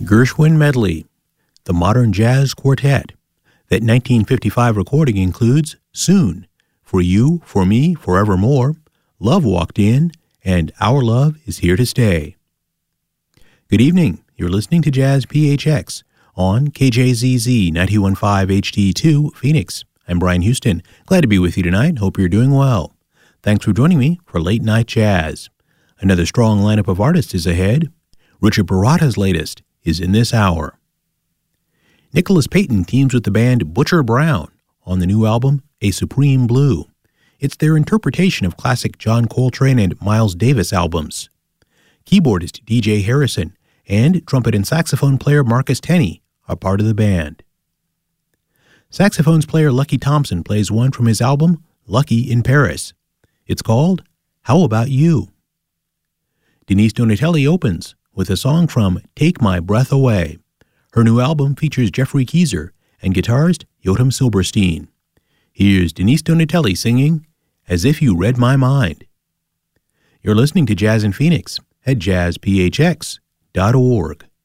Gershwin Medley, the Modern Jazz Quartet. That 1955 recording includes Soon, For You, For Me, Forevermore, Love Walked In, and Our Love Is Here to Stay. Good evening. You're listening to Jazz PHX on KJZZ 91.5 HD2 Phoenix. I'm Brian Houston. Glad to be with you tonight. Hope you're doing well. Thanks for joining me for Late Night Jazz. Another strong lineup of artists is ahead. Richard Baratta's latest is in this hour. Nicholas Payton teams with the band Butcher Brown on the new album, A Supreme Blue. It's their interpretation of classic John Coltrane and Miles Davis albums. Keyboardist DJ Harrison and trumpet and saxophone player Marcus Tenney are part of the band. Saxophones player Lucky Thompson plays one from his album, Lucky in Paris. It's called How About You? Denise Donatelli opens with a song from Take My Breath Away. Her new album features Jeffrey Keyser and guitarist Yotam Silberstein. Here's Denise Donatelli singing As If You Read My Mind. You're listening to Jazz in Phoenix at jazzphx.org.